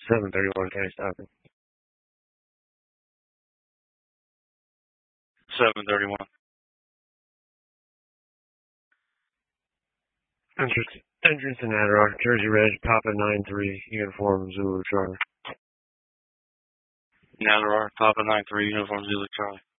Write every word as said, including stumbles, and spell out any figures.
seven thirty-one, County Stockton. seven thirty-one. Entrance, entrance in Adirondack, Jersey Red, Papa nine three, uniform Zulu Charlie. Adirondack, Papa nine three, uniform Zulu Charlie.